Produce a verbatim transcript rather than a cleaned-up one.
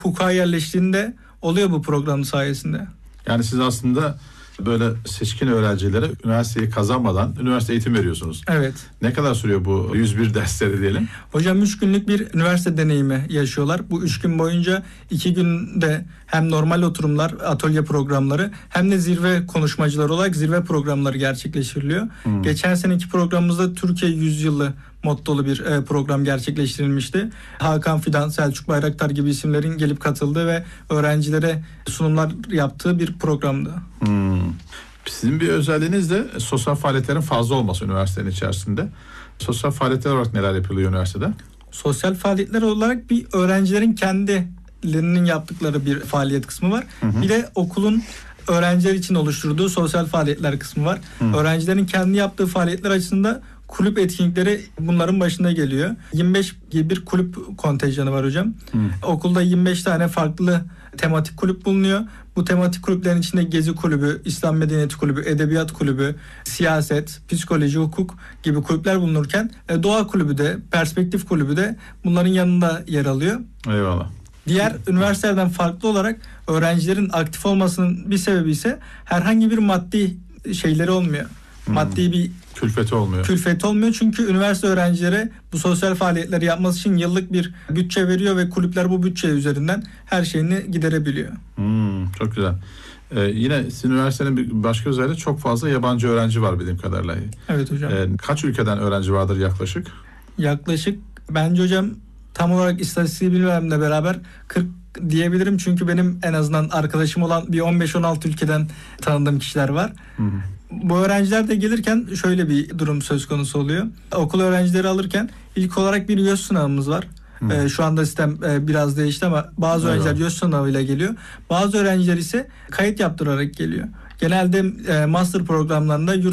hukuka yerleştiğinde oluyor bu program sayesinde. Yani siz aslında böyle seçkin öğrencilere üniversiteyi kazanmadan üniversite eğitim veriyorsunuz. Evet. Ne kadar sürüyor bu yüz bir dersleri diyelim? Hocam üç günlük bir üniversite deneyimi yaşıyorlar. Bu üç gün boyunca iki günde hem normal oturumlar, atölye programları hem de zirve konuşmacıları olarak zirve programları gerçekleştiriliyor. Hmm. Geçen seneki programımızda Türkiye Yüzyılı mottolu bir e, program gerçekleştirilmişti. Hakan Fidan, Selçuk Bayraktar gibi isimlerin gelip katıldığı ve öğrencilere sunumlar yaptığı bir programdı. Hmm. Sizin bir özelliğiniz de sosyal faaliyetlerin fazla olması üniversitenin içerisinde. Sosyal faaliyetler olarak neler yapılıyor üniversitede? Sosyal faaliyetler olarak bir öğrencilerin kendilerinin yaptıkları bir faaliyet kısmı var. Hı hı. Bir de okulun öğrenciler için oluşturduğu sosyal faaliyetler kısmı var. Hı. Öğrencilerin kendi yaptığı faaliyetler açısından kulüp etkinlikleri bunların başında geliyor. yirmi beş gibi bir kulüp kontenjanı var hocam. Hmm. Okulda yirmi beş tane farklı tematik kulüp bulunuyor. Bu tematik kulüplerin içinde Gezi Kulübü, İslam Medeniyeti Kulübü, Edebiyat Kulübü, Siyaset, Psikoloji, Hukuk gibi kulüpler bulunurken Doğa Kulübü de, Perspektif Kulübü de bunların yanında yer alıyor. Eyvallah. Diğer üniversitelerden farklı olarak öğrencilerin aktif olmasının bir sebebi ise herhangi bir maddi şeyleri olmuyor. Hmm. Maddi bir külfeti olmuyor. Külfeti olmuyor çünkü üniversite öğrencilere bu sosyal faaliyetleri yapması için yıllık bir bütçe veriyor ve kulüpler bu bütçe üzerinden her şeyini giderebiliyor. Hmm, çok güzel. Ee, yine sizin üniversitenin bir başka özelliği çok fazla yabancı öğrenci var bildiğim kadarıyla. Evet hocam. Ee, kaç ülkeden öğrenci vardır yaklaşık? Yaklaşık bence hocam tam olarak istatistiği bilmemle beraber kırk diyebilirim çünkü benim en azından arkadaşım olan bir on beş on altı ülkeden tanıdığım kişiler var. Hı hı. Bu öğrenciler de gelirken şöyle bir durum söz konusu oluyor. Okul öğrencileri alırken ilk olarak bir YÖS sınavımız var. Hmm. Ee, şu anda sistem e, biraz değişti ama bazı evet. öğrenciler YÖS sınavıyla geliyor. Bazı öğrenciler ise kayıt yaptırarak geliyor. Genelde e, master programlarında yurt